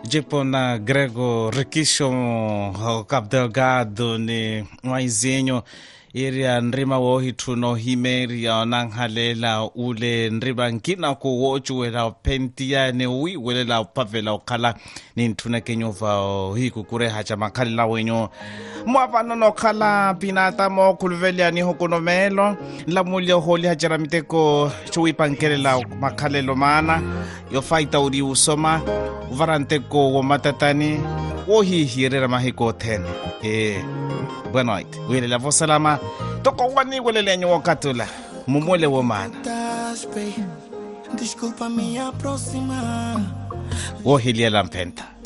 Jepona Grego Rikisho Cap Delgado ni Maizenyo iria nrima wohi tuno himeri ya onanghalela ule nriba nkina ko wochu wela pentia ne ui welela upavela ukala ni ntuna kenyova hiku kure hacha makalila wenyo mwapano no kala pinata mo kulvelia ni hokonomelo la mulio holi hachara miteko chuipankelela makalelo mana yo faita uri usoma uvaranteko wo matatani wohi hirera mahiko tene boa noite. Wile la voz salama. Toko wani wile lenyo wakatula. Mumole wo mana. Desculpa minha próxima. Wo hilia lampenta.